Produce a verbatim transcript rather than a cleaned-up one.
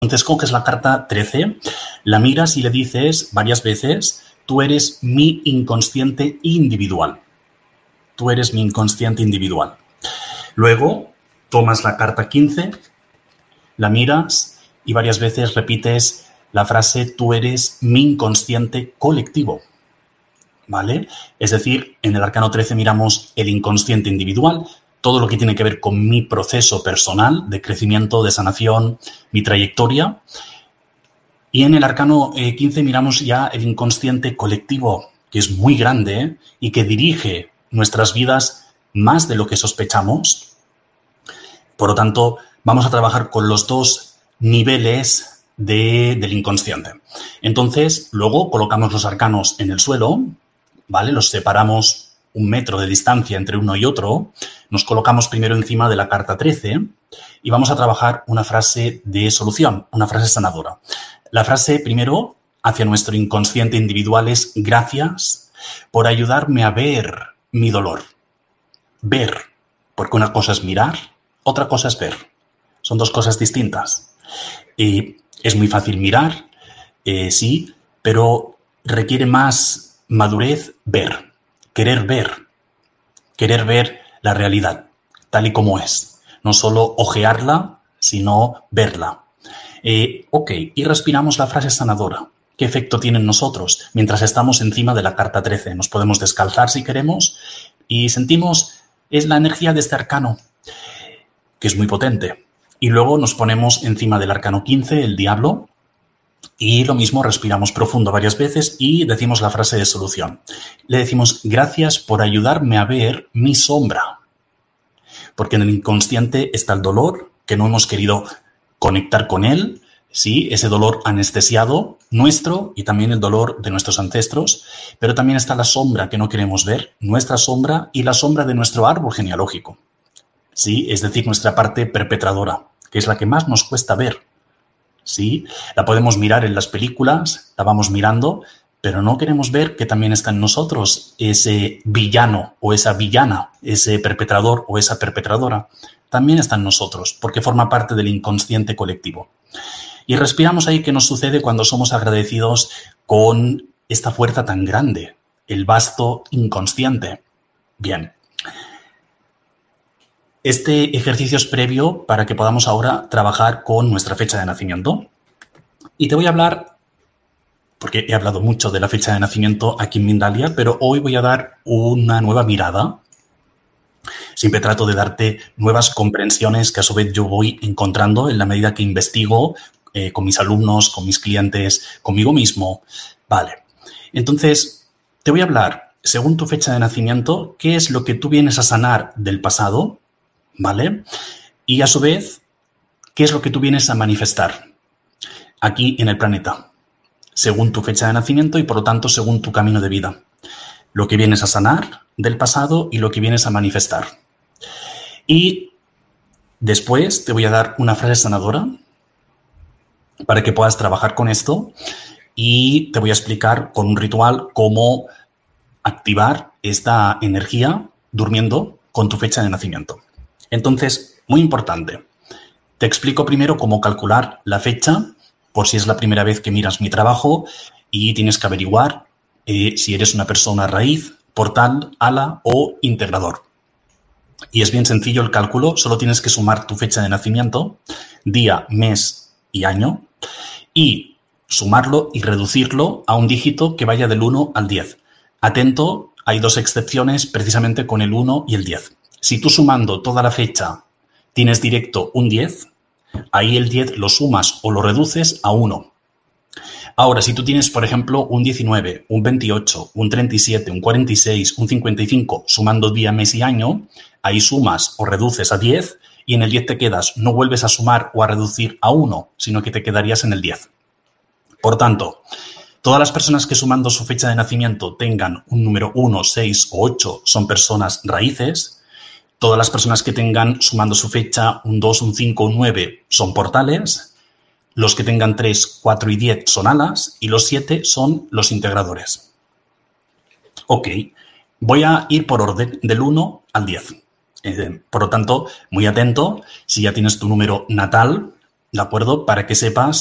Entonces coges la carta trece, la miras y le dices varias veces, tú eres mi inconsciente individual. Tú eres mi inconsciente individual. Luego tomas la carta quince, la miras y varias veces repites la frase, tú eres mi inconsciente colectivo. ¿Vale? Es decir, en el arcano trece miramos el inconsciente individual, todo lo que tiene que ver con mi proceso personal de crecimiento, de sanación, mi trayectoria. Y en el arcano eh, quince miramos ya el inconsciente colectivo, que es muy grande, ¿eh? Y que dirige nuestras vidas más de lo que sospechamos. Por lo tanto, vamos a trabajar con los dos niveles de, del inconsciente. Entonces, luego colocamos los arcanos en el suelo, ¿vale? Los separamos un metro de distancia entre uno y otro, nos colocamos primero encima de la carta trece y vamos a trabajar una frase de solución, una frase sanadora. La frase primero hacia nuestro inconsciente individual es gracias por ayudarme a ver mi dolor. Ver, porque una cosa es mirar, otra cosa es ver. Son dos cosas distintas. Eh, es muy fácil mirar, eh, sí, pero requiere más madurez ver. Querer ver, querer ver la realidad tal y como es. No solo ojearla, sino verla. Eh, ok, y respiramos la frase sanadora. ¿Qué efecto tiene en nosotros? Mientras estamos encima de la carta trece, nos podemos descalzar si queremos y sentimos, es la energía de este arcano, que es muy potente. Y luego nos ponemos encima del arcano quince, el diablo, y lo mismo, respiramos profundo varias veces y decimos la frase de solución. Le decimos, gracias por ayudarme a ver mi sombra. Porque en el inconsciente está el dolor, que no hemos querido conectar con él, ¿sí? Ese dolor anestesiado nuestro y también el dolor de nuestros ancestros. Pero también está la sombra que no queremos ver, nuestra sombra y la sombra de nuestro árbol genealógico, ¿sí? Es decir, nuestra parte perpetradora, que es la que más nos cuesta ver. Sí, la podemos mirar en las películas, la vamos mirando, pero no queremos ver que también está en nosotros ese villano o esa villana, ese perpetrador o esa perpetradora. También está en nosotros, porque forma parte del inconsciente colectivo. Y respiramos ahí qué nos sucede cuando somos agradecidos con esta fuerza tan grande, el vasto inconsciente. Bien. Este ejercicio es previo para que podamos ahora trabajar con nuestra fecha de nacimiento. Y te voy a hablar, porque he hablado mucho de la fecha de nacimiento aquí en Mindalia, pero hoy voy a dar una nueva mirada. Siempre trato de darte nuevas comprensiones que a su vez yo voy encontrando en la medida que investigo eh, con mis alumnos, con mis clientes, conmigo mismo. Vale. Entonces, te voy a hablar, según tu fecha de nacimiento, qué es lo que tú vienes a sanar del pasado, ¿vale? Y a su vez, ¿qué es lo que tú vienes a manifestar aquí en el planeta? Según tu fecha de nacimiento y, por lo tanto, según tu camino de vida. Lo que vienes a sanar del pasado y lo que vienes a manifestar. Y después te voy a dar una frase sanadora para que puedas trabajar con esto y te voy a explicar con un ritual cómo activar esta energía durmiendo con tu fecha de nacimiento. Entonces, muy importante, te explico primero cómo calcular la fecha, por si es la primera vez que miras mi trabajo y tienes que averiguar eh, si eres una persona raíz, portal, ala o integrador. Y es bien sencillo el cálculo, solo tienes que sumar tu fecha de nacimiento, día, mes y año, y sumarlo y reducirlo a un dígito que vaya del uno al diez. Atento, hay dos excepciones precisamente con el uno y el diez. Si tú sumando toda la fecha tienes directo un diez, ahí el diez lo sumas o lo reduces a uno. Ahora, si tú tienes, por ejemplo, un diecinueve, un veintiocho, un treinta y siete, un cuarenta y seis, un cincuenta y cinco, sumando día, mes y año, ahí sumas o reduces a diez y en el diez te quedas. No vuelves a sumar o a reducir a uno, sino que te quedarías en el diez. Por tanto, todas las personas que sumando su fecha de nacimiento tengan un número uno, seis o ocho son personas raíces. Todas las personas que tengan, sumando su fecha, un dos, un cinco, un nueve son portales. Los que tengan tres, cuatro y diez son alas. Y los siete son los integradores. Ok, voy a ir por orden del uno al diez. Eh, por lo tanto, muy atento. Si ya tienes tu número natal, ¿de acuerdo? Para que sepas